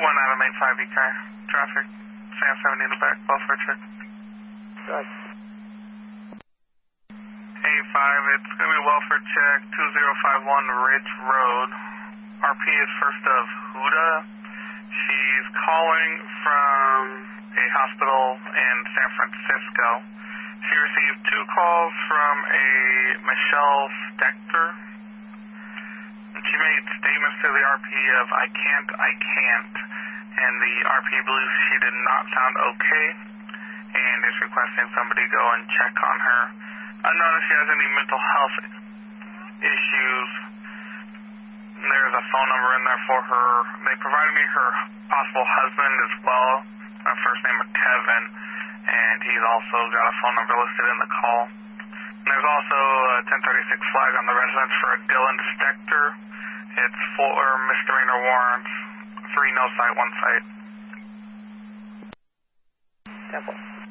1 Adam 85 car. Traffic. Sam 70 in the back. Welfare check. Good. 85, it's going to be welfare check 2051 Ridge Road. RP is first of Huda. She's calling from a hospital in San Francisco. She received 2 calls from a Michelle Stechter. She made statements to the RP of I can't, and the RP believes she did not sound okay and is requesting somebody go and check on her. Unknown if she has any mental health issues. There's a phone number in there for her. They provided me her possible husband as well, first name of Kevin, and he's also got a phone number listed in the call. And there's also a 1036 flag on the residence for a Dylan Stechter. It's 4 misdemeanor warrants, 3 no cite, 1 cite. Temple.